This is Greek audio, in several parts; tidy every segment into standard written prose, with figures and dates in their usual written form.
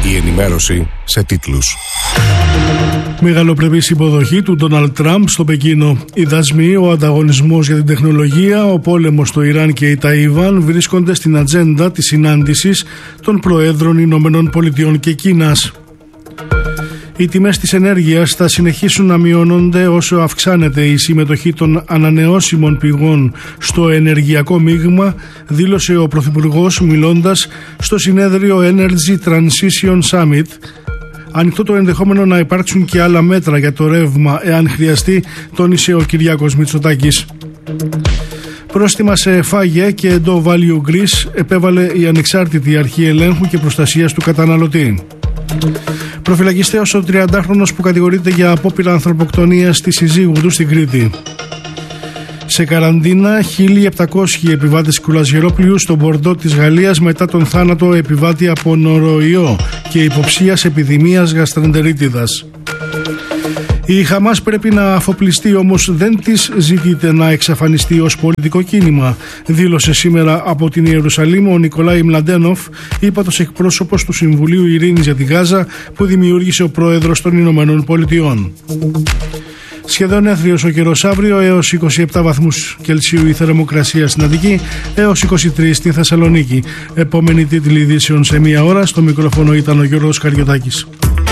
Η ενημέρωση σε τίτλους. Μεγαλοπρεπής υποδοχή του Ντόναλντ Τραμπ στο Πεκίνο. Οι δασμοί, ο ανταγωνισμός για την τεχνολογία, ο πόλεμος στο Ιράν και η Ταϊβάν βρίσκονται στην ατζέντα της συνάντησης των Προέδρων Ηνωμένων Πολιτειών και Κίνας. Οι τιμές της ενέργειας θα συνεχίσουν να μειώνονται όσο αυξάνεται η συμμετοχή των ανανεώσιμων πηγών στο ενεργειακό μείγμα, δήλωσε ο Πρωθυπουργός μιλώντας στο συνέδριο Energy Transition Summit. Ανοιχτό το ενδεχόμενο να υπάρξουν και άλλα μέτρα για το ρεύμα εάν χρειαστεί, τόνισε ο Κυριάκος Μητσοτάκης. Πρόστιμα σε φάγια και Do Value Greece επέβαλε η ανεξάρτητη αρχή ελέγχου και προστασίας του καταναλωτή. Προφυλακιστέος ο 30χρονος που κατηγορείται για απόπειρα ανθρωποκτονίας της συζύγου του στην Κρήτη. Σε καραντίνα 1.700 επιβάτες κουραζιερόπλοιου στο Μπορντό της Γαλλίας μετά τον θάνατο επιβάτη από νοροϊό και υποψίας επιδημίας γαστρεντερίτιδας. Η Χαμάς πρέπει να αφοπλιστεί, όμως δεν της ζητείται να εξαφανιστεί ως πολιτικό κίνημα, δήλωσε σήμερα από την Ιερουσαλήμ ο Νικολάι Μλαντένοφ, ύπατος εκπρόσωπος του Συμβουλίου Ειρήνης για τη Γάζα που δημιούργησε ο Πρόεδρος των Ηνωμένων Πολιτειών. Σχεδόν έθριος ο καιρός αύριο, έως 27 βαθμούς Κελσίου η θερμοκρασία στην Αττική, έως 23 στη Θεσσαλονίκη. Επόμενη τίτλη ειδήσεων σε μία ώρα. Στο μικρόφωνο ήταν ο Γιώργος Καριωτάκης.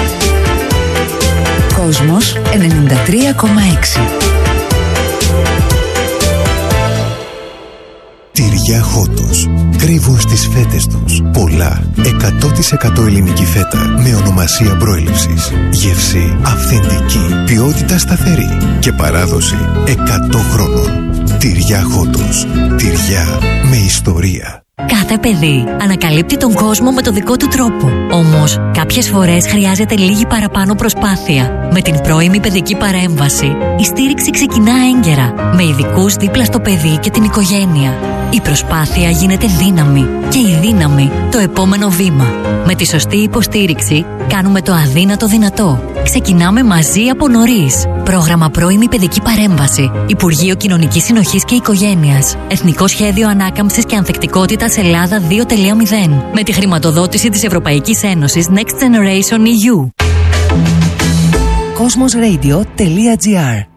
Κόσμος 93,6. Τυριά Χότος. Κρύβουν στις φέτες τους πολλά 100% ελληνική φέτα με ονομασία προέλευσης. Γεύση αυθεντική, ποιότητα σταθερή και παράδοση 100 χρόνων. Τυριά Χότος. Τυριά με ιστορία. Κάθε παιδί ανακαλύπτει τον κόσμο με το δικό του τρόπο. Όμως, κάποιες φορές χρειάζεται λίγη παραπάνω προσπάθεια. Με την πρώιμη παιδική παρέμβαση, η στήριξη ξεκινά έγκαιρα, με ειδικούς δίπλα στο παιδί και την οικογένεια. Η προσπάθεια γίνεται δύναμη και η δύναμη το επόμενο βήμα. Με τη σωστή υποστήριξη, κάνουμε το αδύνατο δυνατό. Ξεκινάμε μαζί από νωρίς. Πρόγραμμα πρώιμη παιδική παρέμβαση. Υπουργείο Κοινωνικής Συνοχής και Οικογένειας. Εθνικό Σχέδιο Ανάκαμψης και Ανθεκτικότητας Ελλάδα 2.0. Με τη χρηματοδότηση της Ευρωπαϊκής Ένωσης Next Generation EU. Cosmosradio.gr